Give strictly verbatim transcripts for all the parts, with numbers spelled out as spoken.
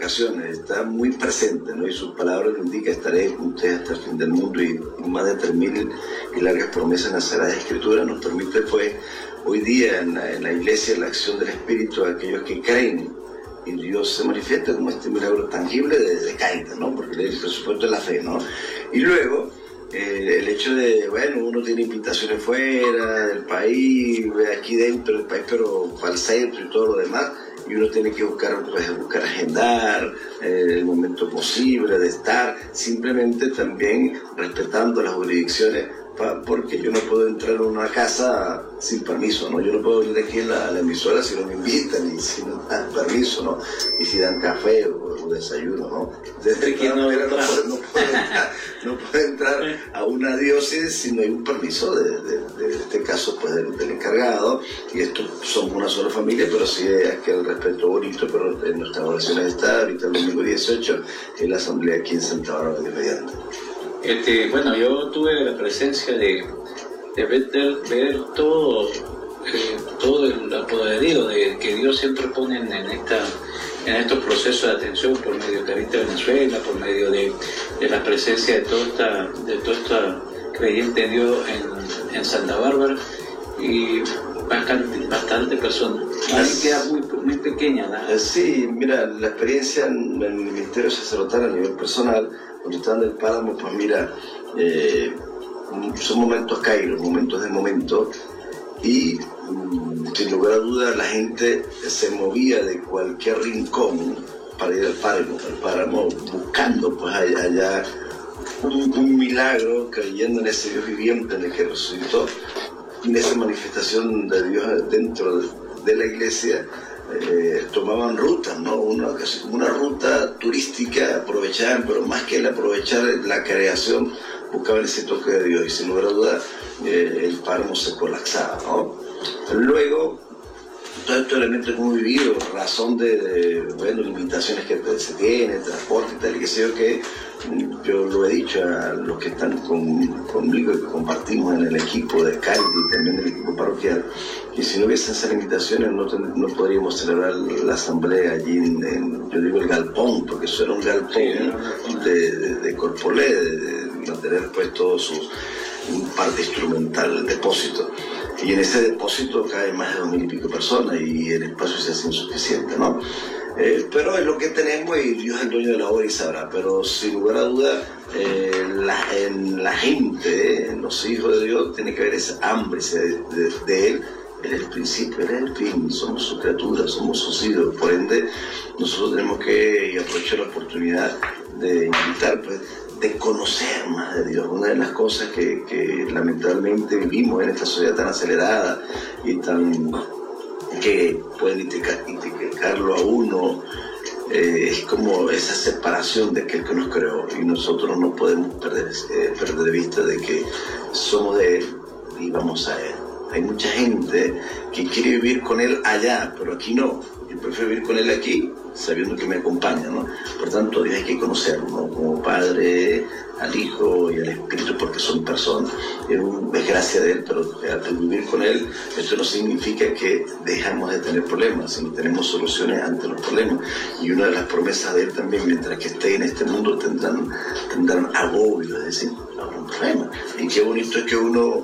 vacaciones, está muy presente, ¿no? Y sus palabras lo indican: estaré con ustedes hasta el fin del mundo, y más de tres mil y largas promesas en las Sagradas Escrituras nos permite, pues, hoy día en la, en la iglesia, la acción del Espíritu a aquellos que creen, y Dios se manifiesta como este milagro tangible de, de caída, ¿no? Porque el presupuesto es la fe, ¿no? Y luego, eh, el hecho de, bueno, uno tiene invitaciones fuera del país, aquí dentro del país, pero para el centro y todo lo demás, y uno tiene que buscar, pues, buscar agendar eh, el momento posible de estar, simplemente también respetando las jurisdicciones, pa, porque yo no puedo entrar en una casa sin permiso, ¿no? Yo no puedo venir aquí a la, la emisora si no me invitan y si no dan permiso, ¿no? Y si dan café o, o desayuno, ¿no? Desde que no, no, puedo, no, puedo entrar, no puedo entrar a una diócesis si no hay un permiso de, de, de este caso, pues, del, del encargado. Y esto somos una sola familia, pero sí es que el respeto bonito, pero en nuestras oraciones está ahorita el domingo dieciocho en la asamblea aquí en Santa Bárbara de Mediante. Este, bueno, yo tuve la presencia de, de ver, ver todo, eh, todo el apoderío de que Dios siempre pone en, en, esta, en estos procesos de atención por medio de Caritas Venezuela, por medio de, de la presencia de toda esta, de toda esta creyente en Dios en, en Santa Bárbara, y bastante, bastante personas. Ahí queda muy, muy pequeña, ¿no? Sí, mira, la experiencia en el ministerio sacerdotal a nivel personal, cuando estaba en el páramo, pues mira, eh, son momentos caídos, momentos de momento, y mm, sin lugar a dudas la gente se movía de cualquier rincón para ir al páramo, al páramo buscando, pues, allá, allá un, un milagro, creyendo en ese Dios viviente en el que resucitó, en esa manifestación de Dios dentro de, de la iglesia. Eh, tomaban rutas, ¿no? Una, una ruta turística, aprovechaban, pero más que el aprovechar la creación, buscaban ese toque de Dios, y sin lugar a dudas eh, el páramo se colapsaba, ¿no? Luego, todos estos elementos que hemos vivido, razón de, de bueno, limitaciones que se tienen, transporte y tal, y que sé yo, que yo lo he dicho a los que están con, conmigo, que compartimos en el equipo de Cádiz y también en el equipo parroquial, que si no hubiesen esas limitaciones no, no podríamos celebrar la asamblea allí en, en, yo digo, el galpón, porque eso era un galpón de, de, de Corpolé, de, de mantener, pues, todo su parte instrumental, el depósito. Y en ese depósito caen más de dos mil y pico personas y el espacio se hace insuficiente, ¿no? Eh, pero es lo que tenemos y Dios es el dueño de la obra y sabrá. Pero sin lugar a dudas, eh, la, en la gente, en los hijos de Dios, tiene que haber esa hambre de, de, de Él. Él es el principio, Él es el fin, somos sus criaturas, somos sus hijos. Por ende, nosotros tenemos que aprovechar la oportunidad de invitar, pues, de conocer más de Dios. Una de las cosas que, que lamentablemente vivimos en esta sociedad tan acelerada y tan que pueden identificarlo a uno, eh, es como esa separación de aquel que nos creó, y nosotros no podemos perder, eh, perder de vista de que somos de Él y vamos a Él. Hay mucha gente que quiere vivir con Él allá, pero aquí no. Yo prefiero vivir con Él aquí, sabiendo que me acompaña, ¿no? Por tanto, Dios hay que conocerlo, ¿no? Como Padre, al Hijo y al Espíritu, porque son personas. Es, un, es gracia de Él, pero al vivir con Él, esto no significa que dejamos de tener problemas, sino tenemos soluciones ante los problemas. Y una de las promesas de Él también, mientras que esté en este mundo, tendrán, tendrán agobio, es decir, no habrá un problema. Y qué bonito es que uno,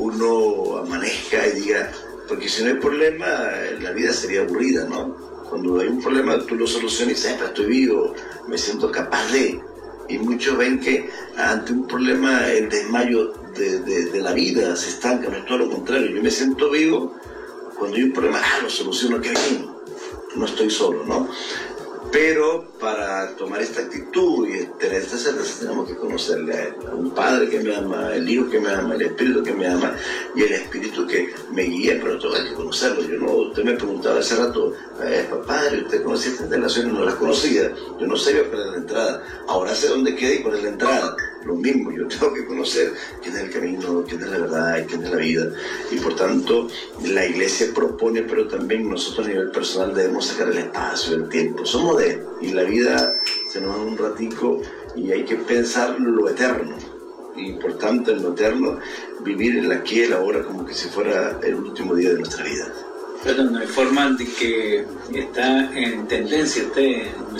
uno amanezca y diga, porque si no hay problema, la vida sería aburrida, ¿no? Cuando hay un problema, tú lo solucionas y dices, pero estoy vivo, me siento capaz de. Y muchos ven que ante un problema el desmayo de, de, de la vida se estanca, no es todo lo contrario. Yo me siento vivo cuando hay un problema, ah, lo soluciono, qué bien, no estoy solo, ¿no? Pero para tomar esta actitud y tener esta certeza tenemos que conocerle a Él, a un Padre que me ama, el Hijo que me ama, el Espíritu que me ama y el Espíritu que me guía, pero todo hay que conocerlo. Yo no, usted me preguntaba hace rato, eh, Padre, ¿usted conocía estas relaciones? No las conocía, yo no sabía cuál era la entrada, ahora sé dónde queda y cuál es la entrada. Lo mismo, yo tengo que conocer quién es el camino, quién es la verdad y quién es la vida. Y por tanto, la Iglesia propone, pero también nosotros a nivel personal debemos sacar el espacio, el tiempo. Somos de Él y la vida se nos da un ratico y hay que pensar lo eterno. Y por tanto, en lo eterno, vivir el aquí y el ahora como que si fuera el último día de nuestra vida. Pero no hay forma de que está en tendencia usted